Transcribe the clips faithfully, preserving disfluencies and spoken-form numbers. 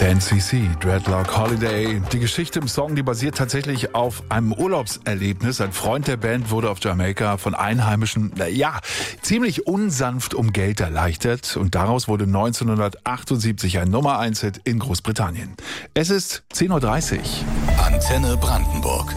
Dan C C, Dreadlock Holiday. Die Geschichte im Song, die basiert tatsächlich auf einem Urlaubserlebnis. Ein Freund der Band wurde auf Jamaika von Einheimischen, na ja, ziemlich unsanft um Geld erleichtert. Und daraus wurde neunzehnhundertachtundsiebzig ein Nummer eins Hit in Großbritannien. Es ist zehn Uhr dreißig. Antenne Brandenburg.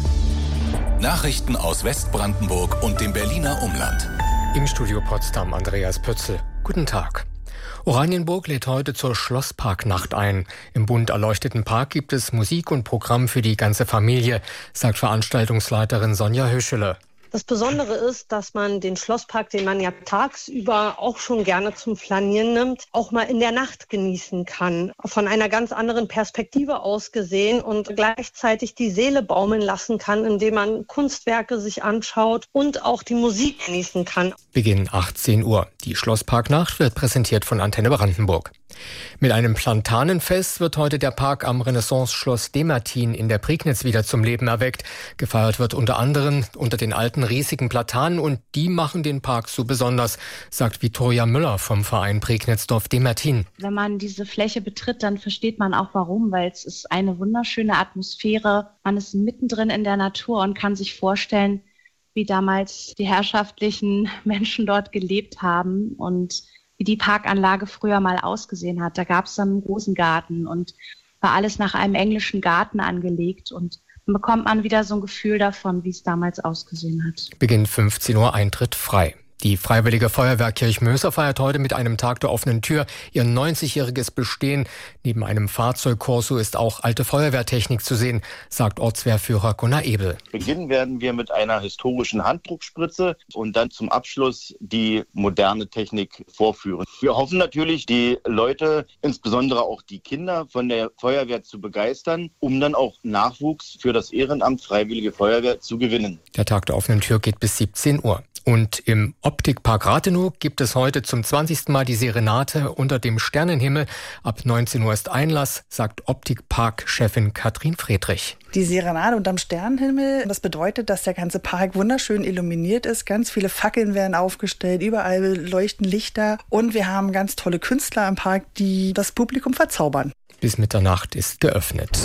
Nachrichten aus Westbrandenburg und dem Berliner Umland. Im Studio Potsdam Andreas Pützel. Guten Tag. Oranienburg lädt heute zur Schlossparknacht ein. Im bunt erleuchteten Park gibt es Musik und Programm für die ganze Familie, sagt Veranstaltungsleiterin Sonja Höschele. Das Besondere ist, dass man den Schlosspark, den man ja tagsüber auch schon gerne zum Flanieren nimmt, auch mal in der Nacht genießen kann. Von einer ganz anderen Perspektive aus gesehen und gleichzeitig die Seele baumeln lassen kann, indem man Kunstwerke sich anschaut und auch die Musik genießen kann. Beginn achtzehn Uhr. Die Schlossparknacht wird präsentiert von Antenne Brandenburg. Mit einem Platanenfest wird heute der Park am Renaissance-Schloss Demertin in der Prignitz wieder zum Leben erweckt. Gefeiert wird unter anderem unter den alten riesigen Platanen und die machen den Park so besonders, sagt Viktoria Müller vom Verein Prignitzdorf Demertin. Wenn man diese Fläche betritt, dann versteht man auch warum, weil es ist eine wunderschöne Atmosphäre. Man ist mittendrin in der Natur und kann sich vorstellen, wie damals die herrschaftlichen Menschen dort gelebt haben und wie die Parkanlage früher mal ausgesehen hat. Da gab es dann einen großen Garten und war alles nach einem englischen Garten angelegt und dann bekommt man wieder so ein Gefühl davon, wie es damals ausgesehen hat. Beginn fünfzehn Uhr, Eintritt frei. Die Freiwillige Feuerwehr Kirchmöser feiert heute mit einem Tag der offenen Tür ihr neunzigjähriges Bestehen. Neben einem Fahrzeugkorso ist auch alte Feuerwehrtechnik zu sehen, sagt Ortswehrführer Gunnar Ebel. Beginnen werden wir mit einer historischen Handdruckspritze und dann zum Abschluss die moderne Technik vorführen. Wir hoffen natürlich, die Leute, insbesondere auch die Kinder von der Feuerwehr zu begeistern, um dann auch Nachwuchs für das Ehrenamt Freiwillige Feuerwehr zu gewinnen. Der Tag der offenen Tür geht bis siebzehn Uhr. Und im Optikpark Rathenow gibt es heute zum zwanzigsten Mal die Serenade unter dem Sternenhimmel. Ab neunzehn Uhr ist Einlass, sagt Optikpark-Chefin Katrin Friedrich. Die Serenade unterm Sternenhimmel, das bedeutet, dass der ganze Park wunderschön illuminiert ist. Ganz viele Fackeln werden aufgestellt, überall leuchten Lichter. Und wir haben ganz tolle Künstler im Park, die das Publikum verzaubern. Bis Mitternacht ist geöffnet.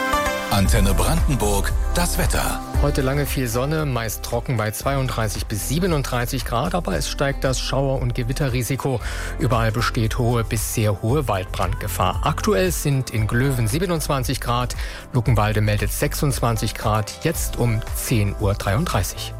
Antenne Brandenburg, das Wetter. Heute lange viel Sonne, meist trocken bei zweiunddreißig bis siebenunddreißig Grad, aber es steigt das Schauer- und Gewitterrisiko. Überall besteht hohe bis sehr hohe Waldbrandgefahr. Aktuell sind in Glöwen siebenundzwanzig Grad, Luckenwalde meldet sechsundzwanzig Grad, jetzt um zehn Uhr dreiunddreißig.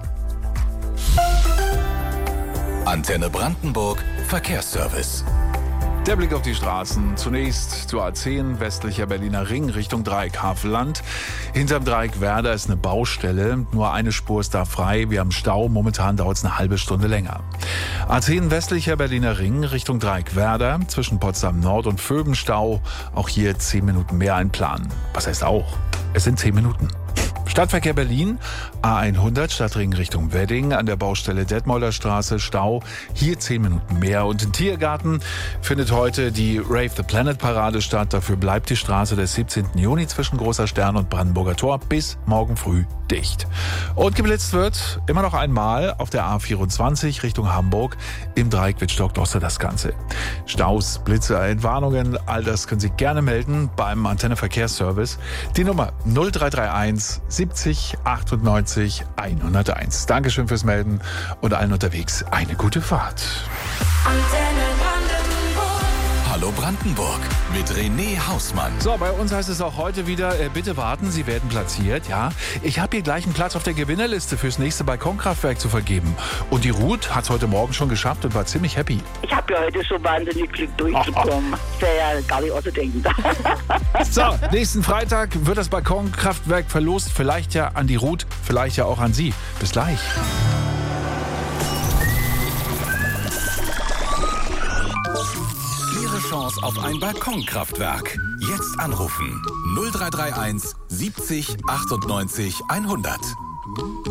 Antenne Brandenburg, Verkehrsservice. Der Blick auf die Straßen. Zunächst zur A zehn, westlicher Berliner Ring, Richtung Dreieck Havelland. Hinterm Dreieck Werder ist eine Baustelle. Nur eine Spur ist da frei. Wir haben Stau. Momentan dauert es eine halbe Stunde länger. A zehn, westlicher Berliner Ring, Richtung Dreieck Werder. Zwischen Potsdam Nord und Vöben Stau. Auch hier zehn Minuten mehr einplanen. Was heißt auch? Es sind zehn Minuten. Stadtverkehr Berlin, A hundert, Stadtring Richtung Wedding, an der Baustelle Detmolder Straße, Stau, hier zehn Minuten mehr. Und im Tiergarten findet heute die Rave the Planet Parade statt. Dafür bleibt die Straße des siebzehnten Juni zwischen Großer Stern und Brandenburger Tor bis morgen früh dicht. Und geblitzt wird immer noch einmal auf der A vierundzwanzig Richtung Hamburg. Im Dreieck Wittstock-Dosse das Ganze. Staus, Blitze, Entwarnungen, all das können Sie gerne melden beim Antenne Verkehrsservice. Die Nummer null drei drei eins siebzig achtundneunzig hunderteins. Dankeschön fürs Melden und allen unterwegs eine gute Fahrt. Antenne Brandenburg. Hallo Brandenburg mit René Hausmann. So, bei uns heißt es auch heute wieder, äh, bitte warten, Sie werden platziert. Ja, ich habe hier gleich einen Platz auf der Gewinnerliste fürs nächste Balkonkraftwerk zu vergeben. Und die Ruth hat es heute Morgen schon geschafft und war ziemlich happy. Ich habe ja heute schon wahnsinnig Glück durchgekommen. Das wäre ja gar nicht auszudenken. So, nächsten Freitag wird das Balkonkraftwerk verlost. Vielleicht ja an die Ruth, vielleicht ja auch an Sie. Bis gleich. Ihre Chance auf ein Balkonkraftwerk. Jetzt anrufen null drei drei eins siebzig achtundneunzig hundert.